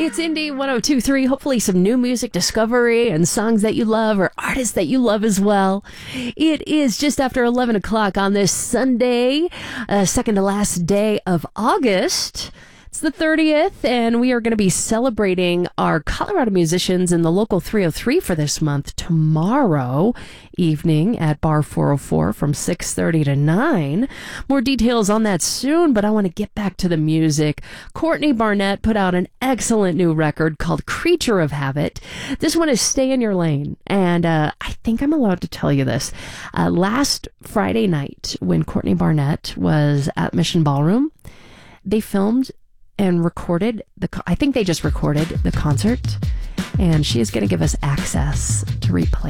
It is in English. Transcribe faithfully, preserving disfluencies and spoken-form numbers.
It's Indie one oh two point three. Hopefully some new music discovery and songs that you love or artists that you love as well. It is just after eleven o'clock on this Sunday, uh, second to last day of August. It's the thirtieth, and we are going to be celebrating our Colorado musicians in the local three oh three for this month tomorrow evening at Bar four oh four from six thirty to nine. More details on that soon, but I want to get back to the music. Courtney Barnett put out an excellent new record called Creature of Habit. This one is Stay in Your Lane, and uh, I think I'm allowed to tell you this. Uh, last Friday night, when Courtney Barnett was at Mission Ballroom, they filmed and recorded the I think they just recorded the concert, and she is going to give us access to replay